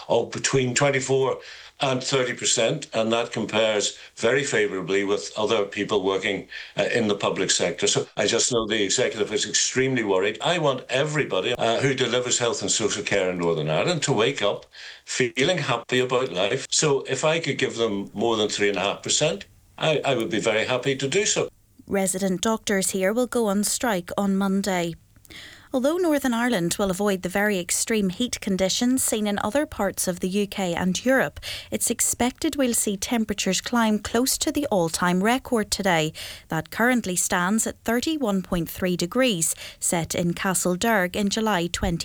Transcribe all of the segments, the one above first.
of between 24 and 30%, and that compares very favourably with other people working in the public sector. So I just know the Executive is extremely worried. I want everybody who delivers health and social care in Northern Ireland to wake up feeling happy about life. So if I could give them more than 3.5%, I would be very happy to do so. Resident doctors here will go on strike on Monday. Although Northern Ireland will avoid the very extreme heat conditions seen in other parts of the UK and Europe, it's expected we'll see temperatures climb close to the all-time record today. That currently stands at 31.3 degrees, set in Castlederg in July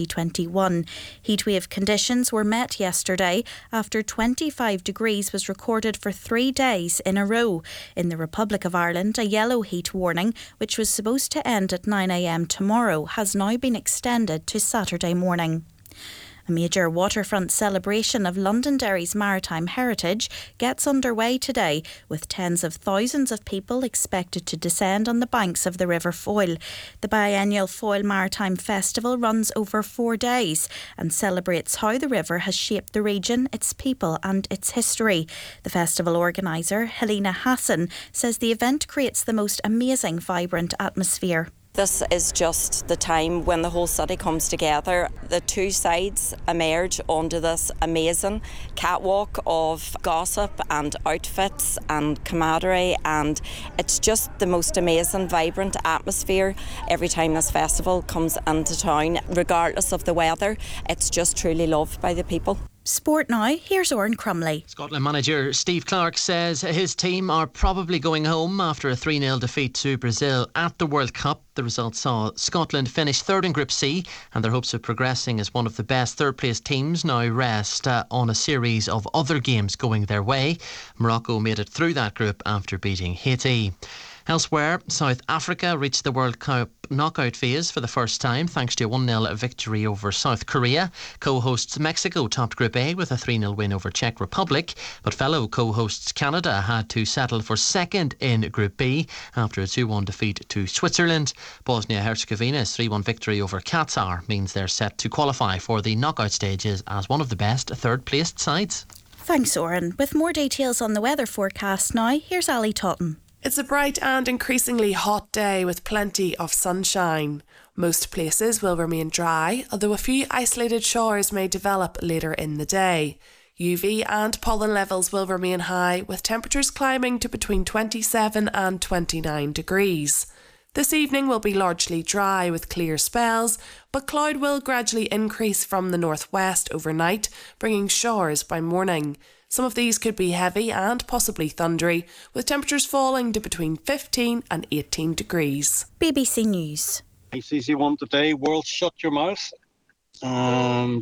2021. Heatwave conditions were met yesterday after 25 degrees was recorded for 3 days in a row. In the Republic of Ireland, a yellow heat warning, which was supposed to end at 9 a.m. tomorrow, has now been extended to Saturday morning. A major waterfront celebration of Londonderry's maritime heritage gets underway today, with tens of thousands of people expected to descend on the banks of the River Foyle. The biennial Foyle Maritime Festival runs over 4 days and celebrates how the river has shaped the region, its people and its history. The festival organiser, Helena Hassan, says the event creates the most amazing, vibrant atmosphere. This is just the time when the whole city comes together. The two sides emerge onto this amazing catwalk of gossip and outfits and camaraderie, and it's just the most amazing, vibrant atmosphere every time this festival comes into town, regardless of the weather. It's just truly loved by the people. Sport now, here's Oran Crumley. Scotland manager Steve Clarke says his team are probably going home after a 3-0 defeat to Brazil at the World Cup. The result saw Scotland finish third in Group C, and their hopes of progressing as one of the best third-place teams now rest on a series of other games going their way. Morocco made it through that group after beating Haiti. Elsewhere, South Africa reached the World Cup knockout phase for the first time thanks to a 1-0 victory over South Korea. Co-hosts Mexico topped Group A with a 3-0 win over Czech Republic, but fellow co-hosts Canada had to settle for second in Group B after a 2-1 defeat to Switzerland. Bosnia-Herzegovina's 3-1 victory over Qatar means they're set to qualify for the knockout stages as one of the best third-placed sides. Thanks, Oran. With more details on the weather forecast now, here's Ali Totten. It's a bright and increasingly hot day with plenty of sunshine. Most places will remain dry, although a few isolated showers may develop later in the day. UV and pollen levels will remain high, with temperatures climbing to between 27 and 29 degrees. This evening will be largely dry with clear spells, but cloud will gradually increase from the northwest overnight, bringing showers by morning. Some of these could be heavy and possibly thundery, with temperatures falling to between 15 and 18 degrees. BBC News. ICC1 today, World Shut Your Mouth. And